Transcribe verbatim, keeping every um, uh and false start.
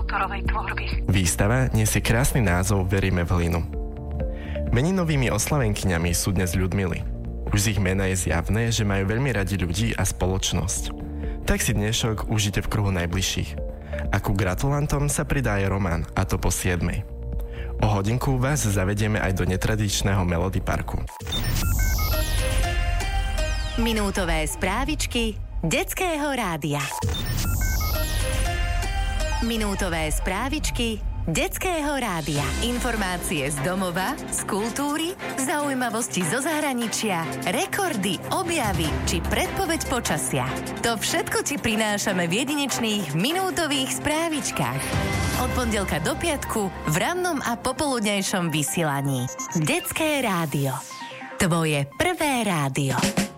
autorovej tvorby. Výstava nesie krásny názov Veríme v hlinu. Meninovými oslavenkyňami sú dnes Ľudmily. Už z ich mena je zjavné, že majú veľmi radi ľudí a spoločnosť. Tak si dnešok užite v kruhu najbližších. A ku gratulantom sa pridá aj Roman, a to po siedmej. O hodinku vás zavedieme aj do netradičného Melody Parku. Minútové správičky Detského rádia. Minútové správičky Detského rádia. Informácie z domova, z kultúry, zaujímavosti zo zahraničia, rekordy, objavy či predpoveď počasia. To všetko ti prinášame v jedinečných minútových správičkách. Od pondelka do piatku v rannom a popoludnejšom vysielaní. Detské rádio. Tvoje prvé rádio.